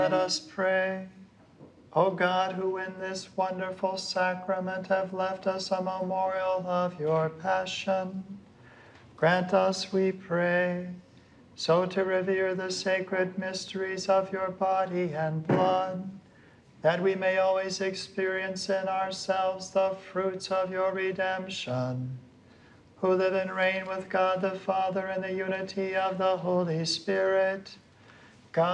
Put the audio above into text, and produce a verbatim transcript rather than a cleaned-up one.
Let us pray. O God, who in this wonderful sacrament have left us a memorial of your passion, grant us, we pray, so to revere the sacred mysteries of your body and blood, that we may always experience in ourselves the fruits of your redemption, who live and reign with God the Father in the unity of the Holy Spirit,